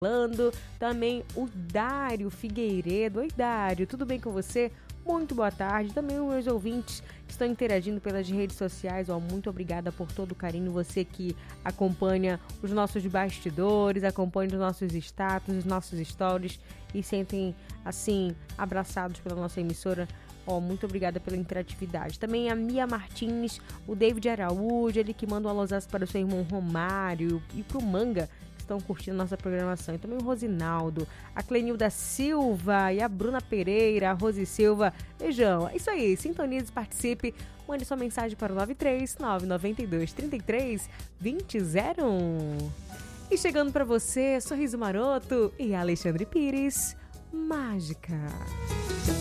falando. Também o Dário Figueiredo. Oi, Dário, tudo bem com você? Muito boa tarde. Também os meus ouvintes que estão interagindo pelas redes sociais. Muito obrigada por todo o carinho. Você que acompanha os nossos bastidores, acompanha os nossos status, os nossos stories e sentem, assim, abraçados pela nossa emissora. Muito obrigada pela interatividade. Também a Mia Martins, o David Araújo, ele que manda um alôzão para o seu irmão Romário e para o Manga, que estão curtindo nossa programação. E também o Rosinaldo, a Clenilda Silva e a Bruna Pereira, a Rose Silva. Beijão. É isso aí, sintonize, participe, mande sua mensagem para o 93992332001. E chegando para você, Sorriso Maroto e Alexandre Pires, Mágica.